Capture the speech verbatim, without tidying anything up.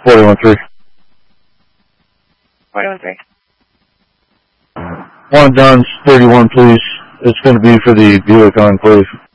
forty-one three. forty-one three. One John's thirty-one, please. It's going to be for the Buick Enclave.